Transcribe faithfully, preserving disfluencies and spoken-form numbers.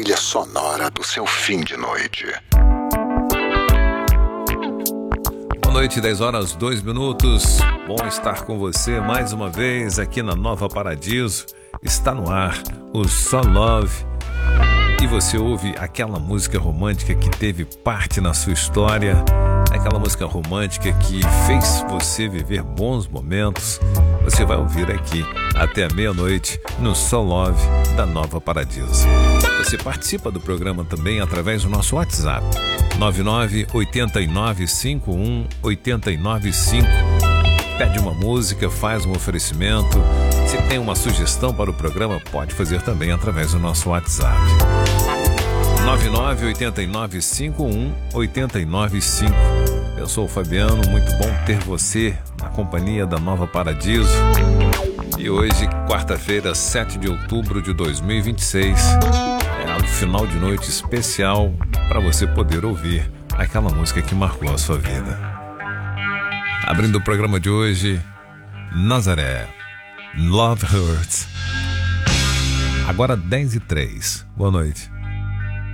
trilha sonora do seu fim de noite. Boa noite, dez horas, dois minutos. Bom estar com você mais uma vez aqui na Nova Paradiso. Está no ar o Só Love. E você ouve aquela música romântica que teve parte na sua história, aquela música romântica que fez você viver bons momentos. Você vai ouvir aqui até a meia-noite no Só Love da Nova Paradiso. Você participa do programa também através do nosso WhatsApp nove nove oito nove cinco um oito nove cinco. Pede uma música, faz um oferecimento. Se tem uma sugestão para o programa, pode fazer também através do nosso WhatsApp nove nove oito nove cinco um oito nove cinco. Eu sou o Fabiano, muito bom ter você na companhia da Nova Paradiso. E hoje, quarta-feira, sete de outubro de dois mil e vinte e seis, é um final de noite especial para você poder ouvir aquela música que marcou a sua vida. Abrindo o programa de hoje, Nazaré, Love Hurts. Agora dez e três. Boa noite.